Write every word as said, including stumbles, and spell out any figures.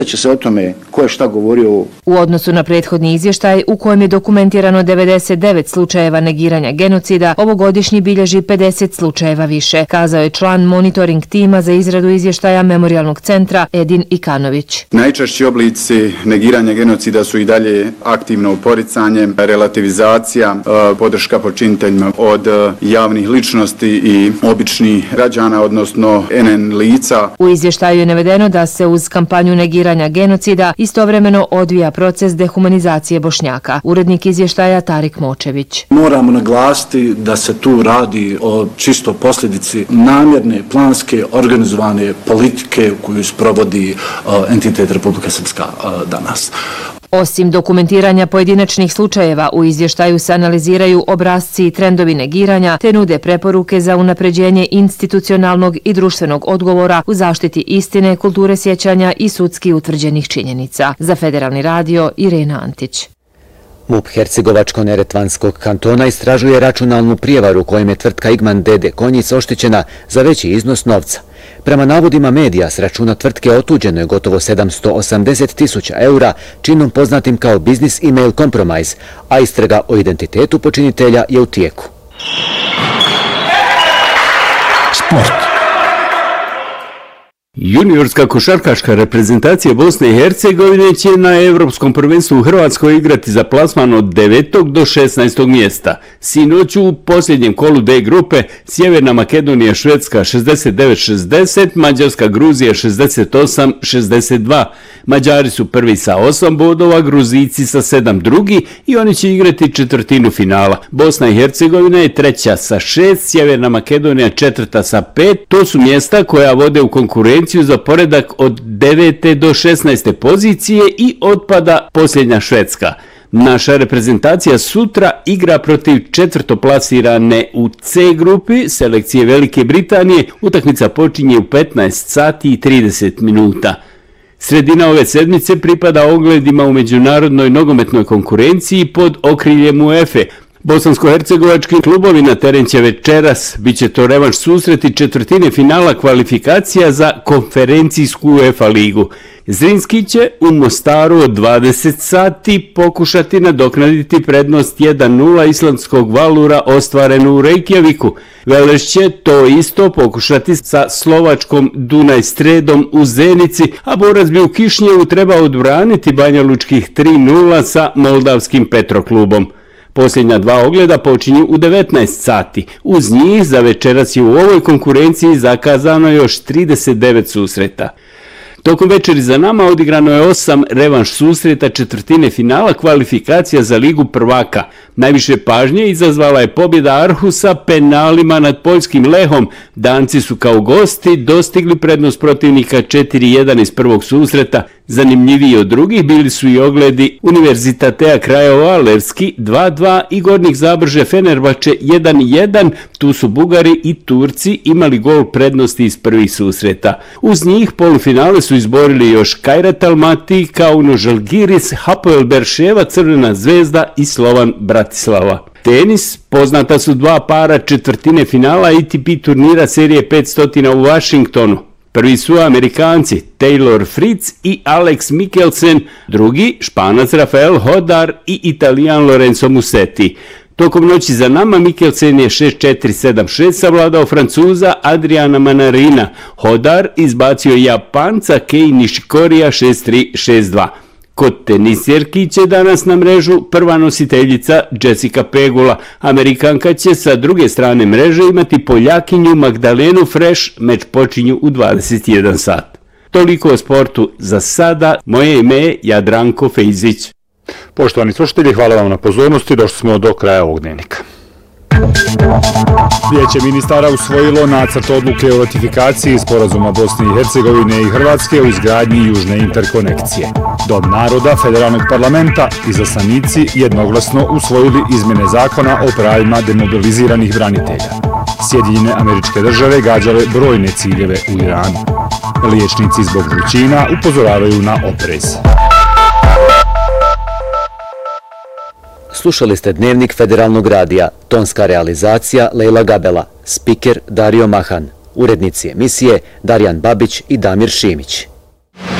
će se o tome ko je šta govorio. U odnosu na prethodni izvještaj u kojem je dokumentirano devedeset devet slučajeva negiranja genocida, ovogodišnji bilježi pedeset slučajeva više, kazao je član monitoring tima za izradu izvještaja Memorijalnog centra Edin Ikanović. Najčešći oblici negiranja genocida su i dalje aktivno poricanje, relativizacija, podrška počiniteljima od javnih ličnosti i običnih građana, odnosno en en lica. U izvještaju je navedeno da se uz kampanju negiranja genocida istovremeno odvija proces dehumanizacije Bošnjaka. Urednik izvještaja Tarik Močević. Moramo naglasiti da se tu radi o čisto posljedici namjerne, planske, organizovane politike koju sprovodi entitet Republika Srpska danas. Osim dokumentiranja pojedinačnih slučajeva, u izvještaju se analiziraju obrasci i trendovi negiranja, te nude preporuke za unapređenje institucionalnog i društvenog odgovora u zaštiti istine, kulture sjećanja i sudski utvrđenih činjenica. Za Federalni radio, Irena Antić. MUP Hercegovačko-Neretvanskog kantona istražuje računalnu prijevaru kojim je tvrtka Igman Dede Konjic oštećena za veći iznos novca. Prema navodima medija, s računa tvrtke otuđeno je gotovo sedamsto osamdeset tisuća eura, činom poznatim kao Business Email Compromise, a istraga o identitetu počinitelja je u tijeku. Sport. Juniorska košarkaška reprezentacija Bosne i Hercegovine će na Evropskom prvenstvu u Hrvatskoj igrati za plasman od devetog do šesnaestog mjesta. Sinoć u posljednjem kolu D grupe Sjeverna Makedonija Švedska šezdeset devet šezdeset, Mađarska Gruzija šezdeset osam šezdeset dva. Mađari su prvi sa osam bodova, Gruzijci sa sedam drugi i oni će igrati četvrtinu finala. Bosna i Hercegovina je treća sa šest, Sjeverna Makedonija četvrta sa pet. To su mjesta koja vode u konkurenciju za poredak od devete do šesnaeste pozicije i otpada posljednja Švedska. Naša reprezentacija sutra igra protiv četvrtoplasirane u C grupi selekcije Velike Britanije. Utakmica počinje u petnaest sati i trideset minuta. Sredina ove sedmice pripada ogledima u međunarodnoj nogometnoj konkurenciji pod okriljem UEFA. Bosansko-hercegovački klubovi na teren će večeras, bit će to revanš susreti četvrtine finala kvalifikacija za konferencijsku UEFA ligu. Zrinski će u Mostaru od dvadeset sati pokušati nadoknaditi prednost jedan nula islandskog Valura ostvarenu u Reykjaviku. Veleš će to isto pokušati sa slovačkom Dunaj Stredom u Zenici, a borac bi u Kišnjevu trebao odbraniti banjalučkih tri nula sa moldavskim Petroklubom. Posljednja dva ogleda počinju u devetnaest sati. Uz njih za večeras je u ovoj konkurenciji zakazano još trideset devet susreta. Tokom večeri za nama odigrano je osam revanš susreta četvrtine finala kvalifikacija za Ligu prvaka. Najviše pažnje izazvala je pobjeda Arhusa penalima nad poljskim Lehom. Danci su kao gosti dostigli prednost protivnika četiri jedan iz prvog susreta. Zanimljiviji od drugih bili su i ogledi Univerzitatea Krajova Levski dva dva i Gornjih Zabrže Fenerbahče jedan jedan. Tu su Bugari i Turci imali gol prednosti iz prvih susreta. Uz njih polufinale su izborili još Kajrat Almaty, Kauno Žalgiris, Hapoel Berševa, Crvena zvezda i Slovan Bratislava. Tenis, poznata su dva para četvrtine finala A T P turnira serije petsto u Washingtonu. Prvi su Amerikanci Taylor Fritz i Alex Mikkelsen, drugi Španac Rafael Hodar i Italijan Lorenzo Musetti. Tokom noći za nama Mikkelsen je šest četiri sedam šest savladao Francuza Adriana Manarina. Hodar izbacio Japanca Kei Nishikorija šest tri šest dva. Kod tenisjerki će danas na mrežu prva nositeljica Jessica Pegula. Amerikanka će sa druge strane mreže imati Poljakinju Magdalenu Fresh, meč počinju u dvadeset jedan sat. Toliko o sportu za sada, moje ime je Jadranko Fejzić. Poštovani slušatelji, hvala vam na pozornosti, došli smo do kraja ovog dnevnika. Vijeće ministara usvojilo nacrt odluke o ratifikaciji sporazuma Bosne i Hercegovine i Hrvatske o izgradnji južne interkonekcije. Dom naroda Federalnog parlamenta i izaslanici jednoglasno usvojili izmjene zakona o pravima demobiliziranih branitelja. Sjedinjene Američke Države gađale brojne ciljeve u Iranu. Liječnici zbog vrućina upozoravaju na oprez. Slušali ste dnevnik Federalnog radija, tonska realizacija Lejla Gabela, spiker Dario Mahan, urednici emisije Darjan Babić i Damir Šimić.